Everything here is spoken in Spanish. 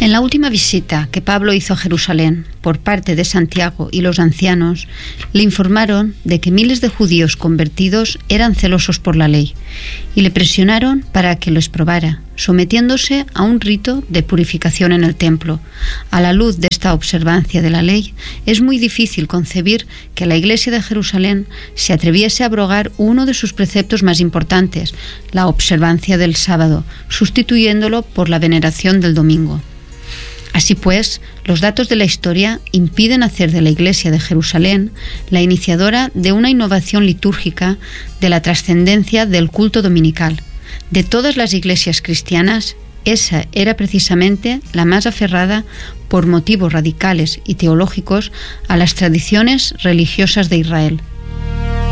En la última visita que Pablo hizo a Jerusalén por parte de Santiago y los ancianos, le informaron de que miles de judíos convertidos eran celosos por la ley y le presionaron para que los probara, sometiéndose a un rito de purificación en el templo. A la luz de esta observancia de la ley, es muy difícil concebir que la Iglesia de Jerusalén se atreviese a abrogar uno de sus preceptos más importantes, la observancia del sábado, sustituyéndolo por la veneración del domingo. Así pues, los datos de la historia impiden hacer de la Iglesia de Jerusalén la iniciadora de una innovación litúrgica de la trascendencia del culto dominical. De todas las iglesias cristianas, esa era precisamente la más aferrada por motivos radicales y teológicos a las tradiciones religiosas de Israel.